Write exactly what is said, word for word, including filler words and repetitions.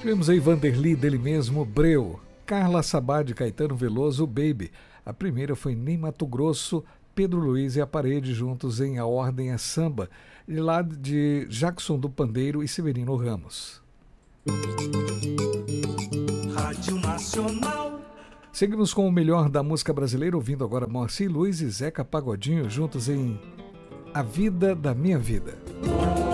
Tivemos aí Vanderly, dele mesmo, Breu. Carla Sabá de Caetano Veloso, Baby. A primeira foi Nem Mato Grosso, Pedro Luiz e a Parede juntos em A Ordem é Samba, de lá de Jackson do Pandeiro e Severino Ramos. Rádio Nacional. Seguimos com o melhor da música brasileira, ouvindo agora Moacir Luiz e Zeca Pagodinho juntos em A Vida da Minha Vida.